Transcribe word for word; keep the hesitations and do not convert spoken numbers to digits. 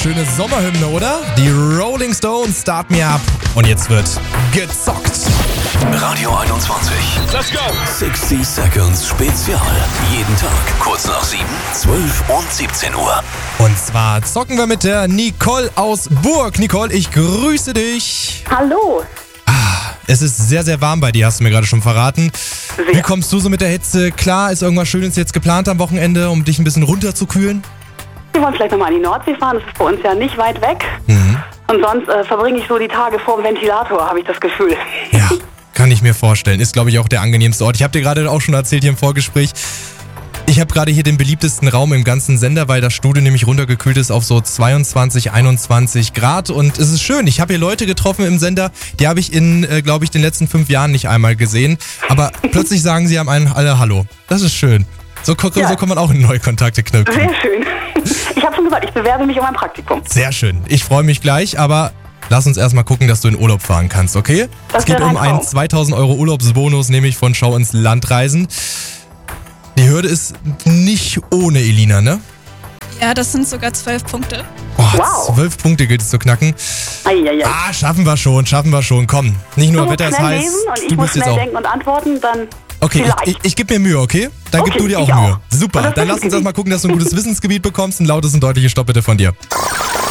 schöne Sommerhymne, oder? Die Rolling Stones, Start Me Up. Und jetzt wird gezockt. Radio einundzwanzig. Let's go. sechzig Seconds Spezial. Jeden Tag kurz nach sieben, zwölf und siebzehn Uhr. Und zwar zocken wir mit der Nicole aus Burg. Nicole, ich grüße dich. Hallo. Es ist sehr, sehr warm bei dir, hast du mir gerade schon verraten. Sehr. Wie kommst du so mit der Hitze klar? Ist irgendwas Schönes jetzt geplant am Wochenende, um dich ein bisschen runterzukühlen? Wir wollen vielleicht nochmal an die Nordsee fahren, das ist bei uns ja nicht weit weg. Mhm. Und sonst äh, verbringe ich so die Tage vor dem Ventilator, habe ich das Gefühl. Ja, kann ich mir vorstellen. Ist, glaube ich, auch der angenehmste Ort. Ich habe dir gerade auch schon erzählt hier im Vorgespräch, ich habe gerade hier den beliebtesten Raum im ganzen Sender, weil das Studio nämlich runtergekühlt ist auf so zweiundzwanzig, einundzwanzig Grad. Und es ist schön. Ich habe hier Leute getroffen im Sender, die habe ich in, äh, glaube ich, den letzten fünf Jahren nicht einmal gesehen. Aber plötzlich sagen sie einem alle Hallo. Das ist schön. So, Ja. so kann man auch neue Kontakte knüpfen. Sehr schön. Ich habe schon gesagt, ich bewerbe mich um ein Praktikum. Sehr schön. Ich freue mich gleich, aber lass uns erstmal gucken, dass du in Urlaub fahren kannst, okay? Das es geht wäre um ein einen Traum. zweitausend Euro Urlaubsbonus, nämlich von Schau ins Land reisen. Die Hürde ist nicht ohne, Elina, ne? Ja, das sind sogar zwölf Punkte. Oh, Wow. zwölf Punkte gilt es zu knacken. Eieiei. Ah, schaffen wir schon, schaffen wir schon. Komm, nicht nur Du musst Wetter ist schnell heiß, lesen und ich du muss musst jetzt schnell auch... denken und antworten, dann Okay, vielleicht. ich, ich, ich gebe mir Mühe, okay? Dann gib Okay, du dir auch ich Mühe. auch. Super, Und das dann lass uns Wissensgebiet. erstmal gucken, dass du ein gutes Wissensgebiet bekommst. Ein lautes und deutliches Stopp bitte von dir.